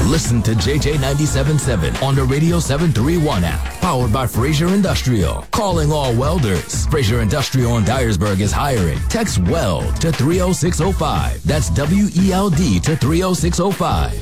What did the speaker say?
Listen to JJ 97.7 on the Radio 731 app, powered by Fraser Industrial. Calling all welders. Fraser Industrial in Dyersburg is hiring. Text WELD to 30605. That's WELD to 30605.